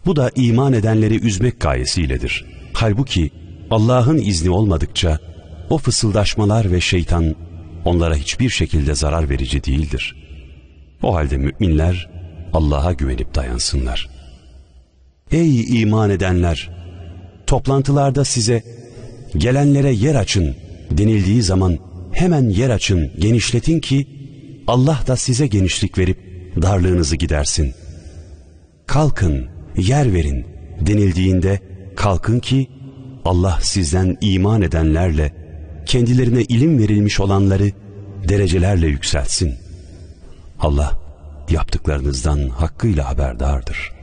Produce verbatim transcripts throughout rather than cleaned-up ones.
Bu da iman edenleri üzmek gayesiyledir. Halbuki Allah'ın izni olmadıkça o fısıldaşmalar ve şeytan onlara hiçbir şekilde zarar verici değildir. O halde müminler Allah'a güvenip dayansınlar. Ey iman edenler! Toplantılarda size gelenlere yer açın denildiği zaman hemen yer açın, genişletin ki Allah da size genişlik verip darlığınızı gidersin. Kalkın, yer verin denildiğinde kalkın ki Allah sizden iman edenlerle kendilerine ilim verilmiş olanları derecelerle yükseltsin. Allah yaptıklarınızdan hakkıyla haberdardır.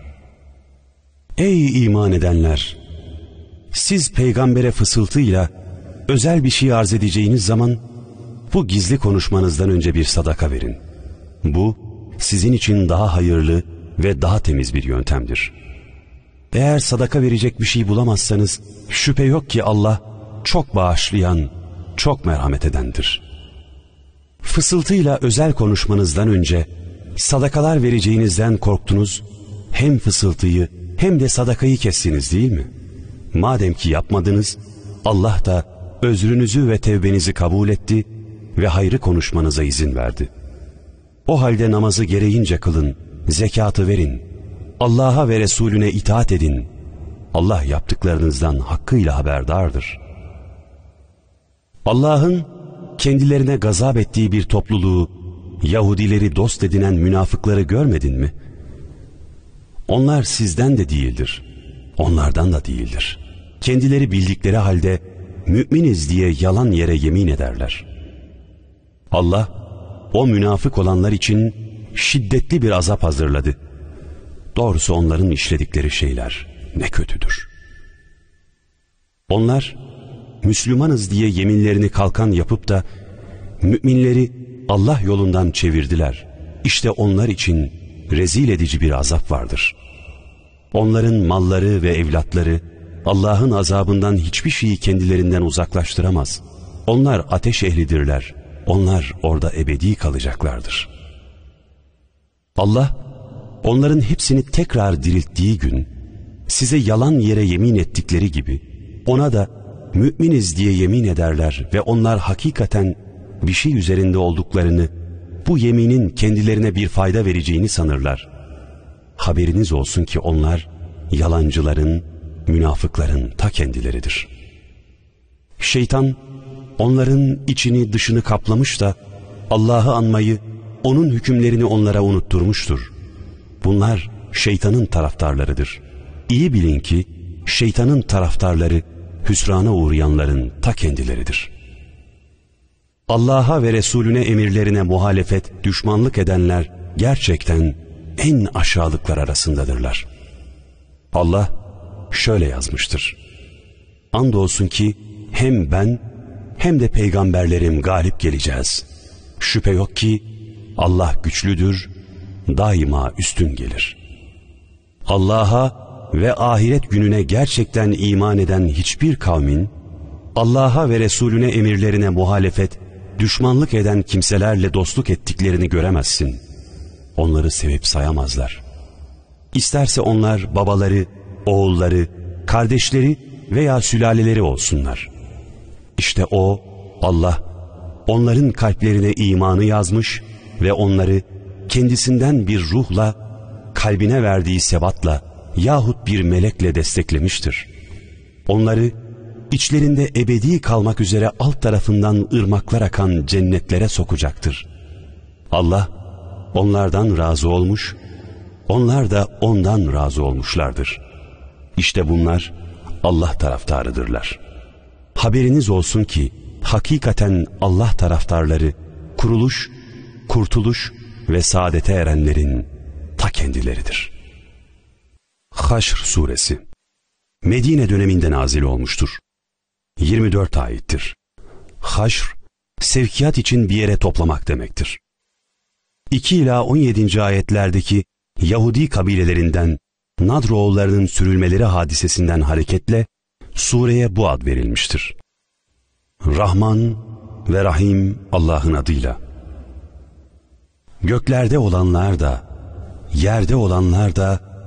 Ey iman edenler! Siz peygambere fısıltıyla özel bir şey arz edeceğiniz zaman bu gizli konuşmanızdan önce bir sadaka verin. Bu sizin için daha hayırlı ve daha temiz bir yöntemdir. Eğer sadaka verecek bir şey bulamazsanız şüphe yok ki Allah çok bağışlayan, çok merhamet edendir. Fısıltıyla özel konuşmanızdan önce sadakalar vereceğinizden korktunuz, hem fısıltıyı hem de sadakayı kestiniz değil mi? Madem ki yapmadınız, Allah da özrünüzü ve tevbenizi kabul etti ve hayrı konuşmanıza izin verdi. O halde namazı gereğince kılın, zekatı verin, Allah'a ve Resulüne itaat edin. Allah yaptıklarınızdan hakkıyla haberdardır. Allah'ın kendilerine gazap ettiği bir topluluğu, Yahudileri dost edinen münafıkları görmedin mi? Onlar sizden de değildir, onlardan da değildir. Kendileri bildikleri halde müminiz diye yalan yere yemin ederler. Allah o münafık olanlar için şiddetli bir azap hazırladı. Doğrusu onların işledikleri şeyler ne kötüdür. Onlar Müslümanız diye yeminlerini kalkan yapıp da müminleri Allah yolundan çevirdiler. İşte onlar için rezil edici bir azap vardır. Onların malları ve evlatları Allah'ın azabından hiçbir şeyi kendilerinden uzaklaştıramaz. Onlar ateş ehlidirler. Onlar orada ebedi kalacaklardır. Allah onların hepsini tekrar dirilttiği gün size yalan yere yemin ettikleri gibi ona da müminiz diye yemin ederler ve onlar hakikaten bir şey üzerinde olduklarını, bu yeminin kendilerine bir fayda vereceğini sanırlar. Haberiniz olsun ki onlar yalancıların, münafıkların ta kendileridir. Şeytan onların içini dışını kaplamış da Allah'ı anmayı, onun hükümlerini onlara unutturmuştur. Bunlar şeytanın taraftarlarıdır. İyi bilin ki şeytanın taraftarları hüsrana uğrayanların ta kendileridir. Allah'a ve Resulüne emirlerine muhalefet, düşmanlık edenler gerçekten en aşağılıklar arasındadırlar. Allah şöyle yazmıştır: andolsun ki hem ben hem de peygamberlerim galip geleceğiz. Şüphe yok ki Allah güçlüdür, daima üstün gelir. Allah'a ve ahiret gününe gerçekten iman eden hiçbir kavmin, Allah'a ve Resulüne emirlerine muhalefet, düşmanlık eden kimselerle dostluk ettiklerini göremezsin. Onları sevip sayamazlar. İsterse onlar babaları, oğulları, kardeşleri veya sülaleleri olsunlar. İşte o, Allah, onların kalplerine imanı yazmış ve onları kendisinden bir ruhla, kalbine verdiği sebatla yahut bir melekle desteklemiştir. Onları içlerinde ebedi kalmak üzere alt tarafından ırmaklar akan cennetlere sokacaktır. Allah onlardan razı olmuş, onlar da ondan razı olmuşlardır. İşte bunlar Allah taraftarıdırlar. Haberiniz olsun ki hakikaten Allah taraftarları kuruluş, kurtuluş ve saadete erenlerin ta kendileridir. Haşr suresi Medine döneminde nazil olmuştur. yirmi dört ayettir. Haşr, sevkiyat için bir yere toplamak demektir. iki ila on yedinci ayetlerdeki Yahudi kabilelerinden Nadroğullarının sürülmeleri hadisesinden hareketle sureye bu ad verilmiştir. Rahman ve Rahim Allah'ın adıyla. Göklerde olanlar da, yerde olanlar da